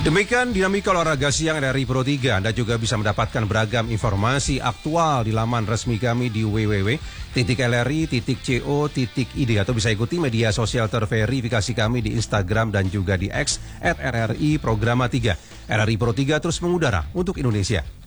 Demikian dinamika olahraga siang RRI Pro 3. Anda juga bisa mendapatkan beragam informasi aktual di laman resmi kami di www.lri.co.id atau bisa ikuti media sosial terverifikasi kami di Instagram dan juga di X @RRI Programa 3. RRI Pro 3 terus mengudara untuk Indonesia.